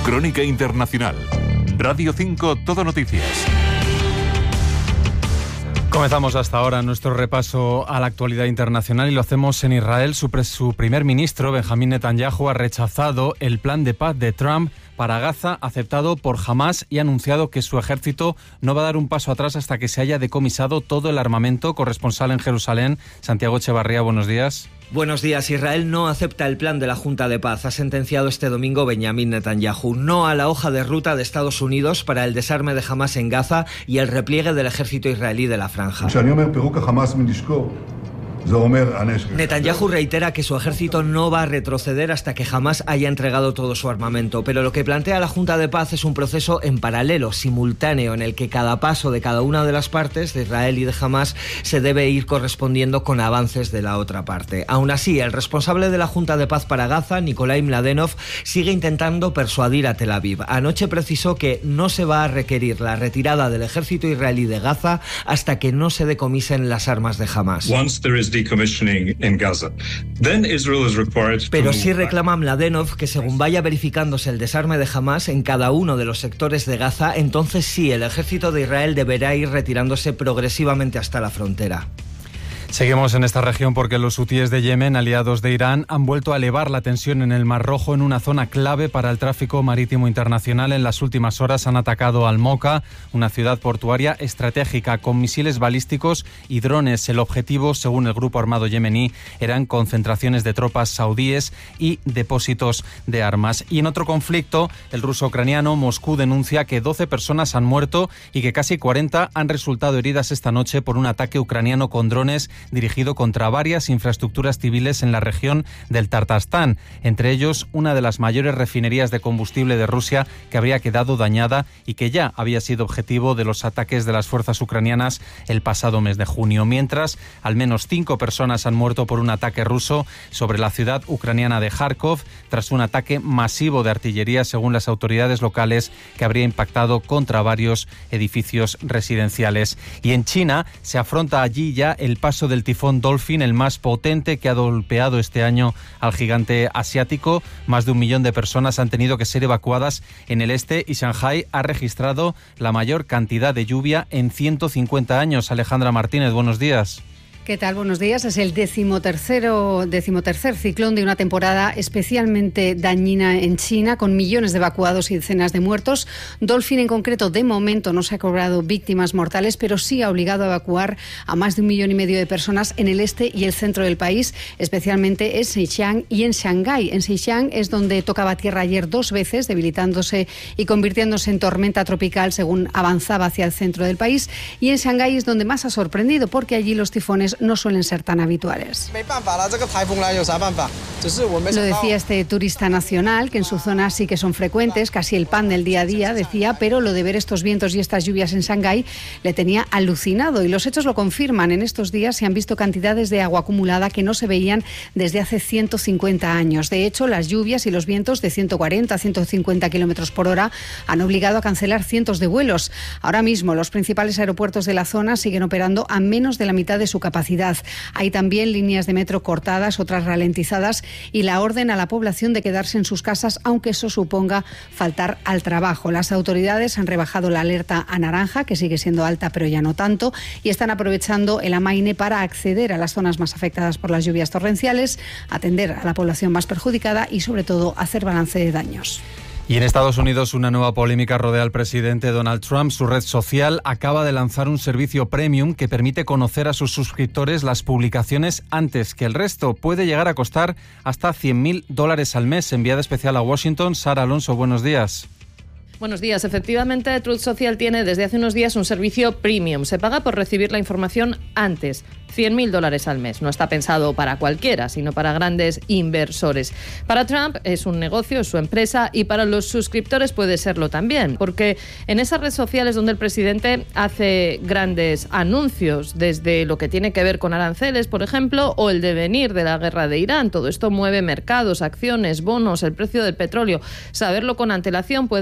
Crónica Internacional. Radio 5 Todo Noticias. Comenzamos hasta ahora nuestro repaso a la actualidad internacional y lo hacemos en Israel. Su primer ministro, Benjamín Netanyahu, ha rechazado el plan de paz de Trump para Gaza, aceptado por Hamás, y ha anunciado que su ejército no va a dar un paso atrás hasta que se haya decomisado todo el armamento. Corresponsal en Jerusalén, Santiago Echevarría, buenos días. Buenos días. Israel no acepta el plan de la Junta de Paz. Ha sentenciado este domingo Benjamín Netanyahu. No a la hoja de ruta de Estados Unidos para el desarme de Hamás en Gaza y el repliegue del ejército israelí de la franja. Netanyahu reitera que su ejército no va a retroceder hasta que Hamás haya entregado todo su armamento, pero lo que plantea la Junta de Paz es un proceso en paralelo, simultáneo, en el que cada paso de cada una de las partes, de Israel y de Hamás, se debe ir correspondiendo con avances de la otra parte. Aún así, el responsable de la Junta de Paz para Gaza, Nikolai Mladenov, sigue intentando persuadir a Tel Aviv. Anoche precisó que no se va a requerir la retirada del ejército israelí de Gaza hasta que no se decomisen las armas de Hamás. Pero sí reclama Mladenov que según vaya verificándose el desarme de Hamás en cada uno de los sectores de Gaza, entonces sí, el ejército de Israel deberá ir retirándose progresivamente hasta la frontera. Seguimos en esta región porque los hutíes de Yemen, aliados de Irán, han vuelto a elevar la tensión en el Mar Rojo, en una zona clave para el tráfico marítimo internacional. En las últimas horas han atacado Al-Moka, una ciudad portuaria estratégica, con misiles balísticos y drones. El objetivo, según el grupo armado yemení, eran concentraciones de tropas saudíes y depósitos de armas. Y en otro conflicto, el ruso-ucraniano, Moscú denuncia que 12 personas han muerto y que casi 40 han resultado heridas esta noche por un ataque ucraniano con drones dirigido contra varias infraestructuras civiles en la región del Tartarstán, entre ellos una de las mayores refinerías de combustible de Rusia, que habría quedado dañada y que ya había sido objetivo de los ataques de las fuerzas ucranianas el pasado mes de junio. Mientras, al menos 5 personas han muerto por un ataque ruso sobre la ciudad ucraniana de Kharkov, tras un ataque masivo de artillería, según las autoridades locales, que habría impactado contra varios edificios residenciales. Y en China se afronta allí ya el paso del tifón Dolphin, el más potente que ha golpeado este año al gigante asiático. Más de 1 millón de personas han tenido que ser evacuadas en el este y Shanghái ha registrado la mayor cantidad de lluvia en 150 años. Alejandra Martínez, buenos días. ¿Qué tal? Buenos días. Es el decimotercer ciclón de una temporada especialmente dañina en China, con millones de evacuados y decenas de muertos. Dolphin, en concreto, de momento no se ha cobrado víctimas mortales, pero sí ha obligado a evacuar a más de 1,5 millones de personas en el este y el centro del país, especialmente en Xinjiang y en Shanghái. En Xinjiang es donde tocaba tierra ayer 2 veces, debilitándose y convirtiéndose en tormenta tropical según avanzaba hacia el centro del país. Y en Shanghái es donde más ha sorprendido, porque allí los tifones no suelen ser tan habituales. Lo decía este turista nacional, que en su zona sí que son frecuentes, casi el pan del día a día, decía, pero lo de ver estos vientos y estas lluvias en Shanghái le tenía alucinado. Y los hechos lo confirman. En estos días se han visto cantidades de agua acumulada que no se veían desde hace 150 años. De hecho, las lluvias y los vientos de 140 a 150 kilómetros por hora han obligado a cancelar cientos de vuelos. Ahora mismo, los principales aeropuertos de la zona siguen operando a menos de la mitad de su capacidad. Hay también líneas de metro cortadas, otras ralentizadas, y la orden a la población de quedarse en sus casas, aunque eso suponga faltar al trabajo. Las autoridades han rebajado la alerta a naranja, que sigue siendo alta pero ya no tanto, y están aprovechando el amaine para acceder a las zonas más afectadas por las lluvias torrenciales, atender a la población más perjudicada y, sobre todo, hacer balance de daños. Y en Estados Unidos una nueva polémica rodea al presidente Donald Trump. Su red social acaba de lanzar un servicio premium que permite conocer a sus suscriptores las publicaciones antes que el resto. Puede llegar a costar hasta $100,000 al mes. Enviada especial a Washington, Sara Alonso, buenos días. Buenos días. Efectivamente, Truth Social tiene desde hace unos días un servicio premium. Se paga por recibir la información antes. $100,000 al mes. No está pensado para cualquiera, sino para grandes inversores. Para Trump es un negocio, es su empresa, y para los suscriptores puede serlo también, porque en esas redes sociales donde el presidente hace grandes anuncios, desde lo que tiene que ver con aranceles, por ejemplo, o el devenir de la guerra de Irán, todo esto mueve mercados, acciones, bonos, el precio del petróleo. Saberlo con antelación puede llevar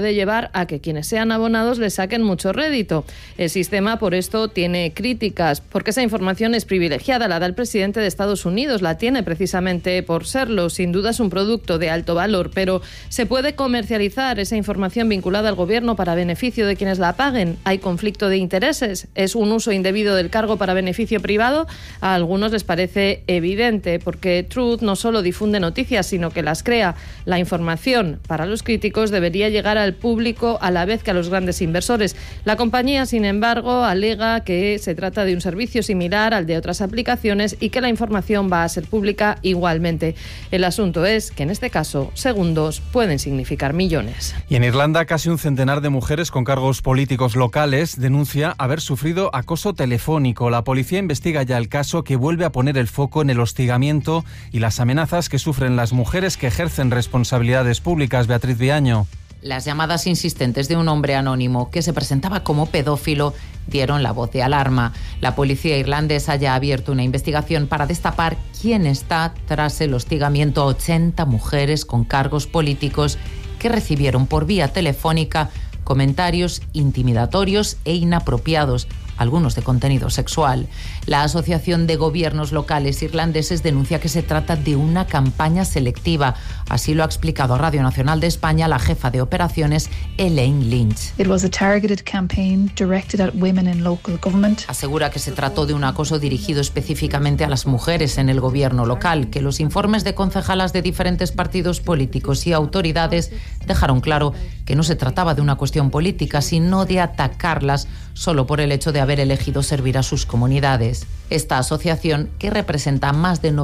llevar a que quienes sean abonados le saquen mucho rédito. El sistema, por esto, tiene críticas, porque esa información es privilegiada, la da el presidente de Estados Unidos, la tiene precisamente por serlo. Sin duda es un producto de alto valor, pero ¿se puede comercializar esa información vinculada al gobierno para beneficio de quienes la paguen? ¿Hay conflicto de intereses? ¿Es un uso indebido del cargo para beneficio privado? A algunos les parece evidente, porque Truth no solo difunde noticias, sino que las crea. La información, para los críticos, debería llegar al público a la vez que a los grandes inversores. La compañía, sin embargo, alega que se trata de un servicio similar al de otras aplicaciones y que la información va a ser pública igualmente. El asunto es que en este caso, segundos pueden significar millones. Y en Irlanda, casi un centenar de mujeres con cargos políticos locales denuncia haber sufrido acoso telefónico. La policía investiga ya el caso, que vuelve a poner el foco en el hostigamiento y las amenazas que sufren las mujeres que ejercen responsabilidades públicas. Beatriz Viaño. Las llamadas insistentes de un hombre anónimo que se presentaba como pedófilo dieron la voz de alarma. La policía irlandesa ya ha abierto una investigación para destapar quién está tras el hostigamiento a 80 mujeres con cargos políticos que recibieron por vía telefónica comentarios intimidatorios e inapropiados, algunos de contenido sexual. La Asociación de Gobiernos Locales Irlandeses denuncia que se trata de una campaña selectiva. Así lo ha explicado a Radio Nacional de España la jefa de operaciones, Elaine Lynch. It was a targeted campaign directed at women in local government. Asegura que se trató de un acoso dirigido específicamente a las mujeres en el gobierno local, que los informes de concejalas de diferentes partidos políticos y autoridades dejaron claro que no se trataba de una cuestión política, sino de atacarlas solo por el hecho de haber elegido servir a sus comunidades. Esta asociación, que representa a más de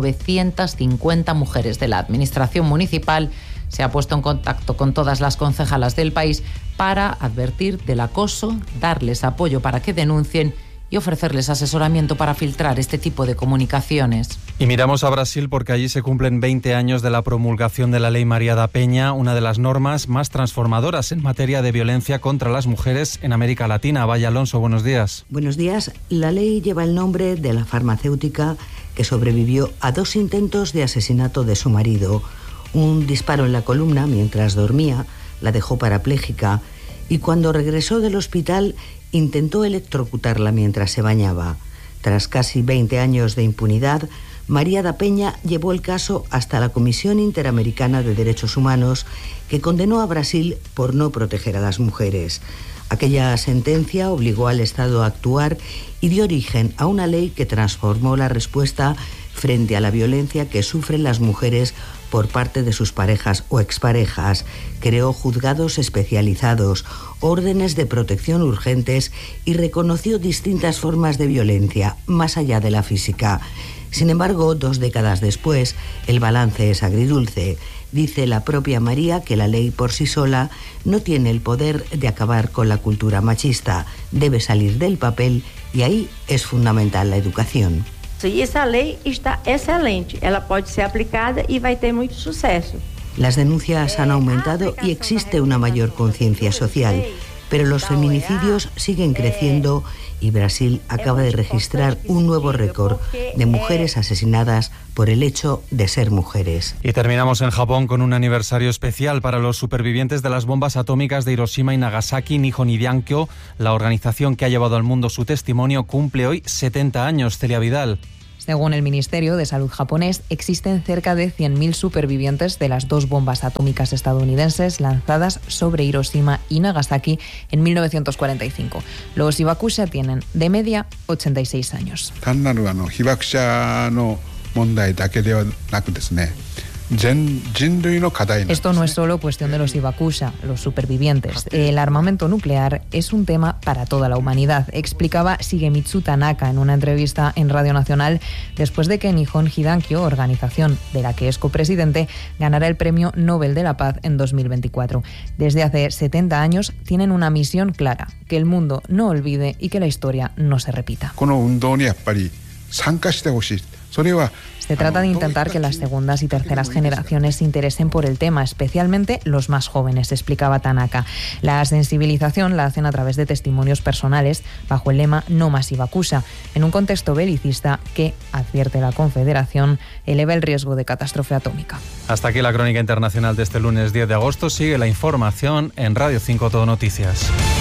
950 mujeres de la administración municipal, se ha puesto en contacto con todas las concejalas del país para advertir del acoso, darles apoyo para que denuncien y ofrecerles asesoramiento para filtrar este tipo de comunicaciones. Y miramos a Brasil, porque allí se cumplen 20 años de la promulgación de la Ley María da Penha, una de las normas más transformadoras en materia de violencia contra las mujeres en América Latina. Vaya Alonso, buenos días. Buenos días. La ley lleva el nombre de la farmacéutica que sobrevivió a 2 intentos de asesinato de su marido. Un disparo en la columna mientras dormía la dejó parapléjica, y cuando regresó del hospital intentó electrocutarla mientras se bañaba. Tras casi 20 años de impunidad, María da Penha llevó el caso hasta la Comisión Interamericana de Derechos Humanos, que condenó a Brasil por no proteger a las mujeres. Aquella sentencia obligó al Estado a actuar y dio origen a una ley que transformó la respuesta frente a la violencia que sufren las mujeres por parte de sus parejas o exparejas. Creó juzgados especializados, órdenes de protección urgentes y reconoció distintas formas de violencia, más allá de la física. Sin embargo, 2 décadas después, el balance es agridulce. Dice la propia María que la ley por sí sola no tiene el poder de acabar con la cultura machista. Debe salir del papel, y ahí es fundamental la educación. E essa lei está excelente, ela pode ser aplicada e vai ter muito sucesso. Las denuncias han aumentado y existe una mayor conciencia social, pero los feminicidios siguen creciendo y Brasil acaba de registrar un nuevo récord de mujeres asesinadas por el hecho de ser mujeres. Y terminamos en Japón con un aniversario especial para los supervivientes de las bombas atómicas de Hiroshima y Nagasaki. Nihon Hidankyo, la organización que ha llevado al mundo su testimonio, cumple hoy 70 años. Celia Vidal. Según el Ministerio de Salud japonés, existen cerca de 100.000 supervivientes de las 2 bombas atómicas estadounidenses lanzadas sobre Hiroshima y Nagasaki en 1945. Los hibakusha tienen, de media, 86 años. Esto no es solo cuestión de los hibakusha, los supervivientes. El armamento nuclear es un tema para toda la humanidad, explicaba Shigemitsu Tanaka en una entrevista en Radio Nacional después de que Nihon Hidankyo, organización de la que es copresidente, ganara el Premio Nobel de la Paz en 2024. Desde hace 70 años tienen una misión clara: que el mundo no olvide y que la historia no se repita. Se trata de intentar que las segundas y terceras generaciones se interesen por el tema, especialmente los más jóvenes, explicaba Tanaka. La sensibilización la hacen a través de testimonios personales bajo el lema No más Hibakusha, en un contexto belicista que, advierte la Confederación, eleva el riesgo de catástrofe atómica. Hasta aquí la crónica internacional de este lunes 10 de agosto. Sigue la información en Radio 5 Todo Noticias.